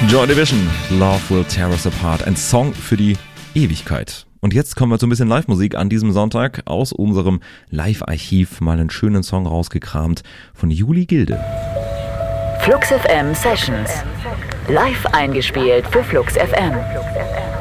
Joy Division, Love Will Tear Us Apart, ein Song für die Ewigkeit. Und jetzt kommen wir zu ein bisschen Live-Musik an diesem Sonntag. Aus unserem Live-Archiv mal einen schönen Song rausgekramt von Juli Gilde. Flux FM Sessions. Live eingespielt für Flux FM.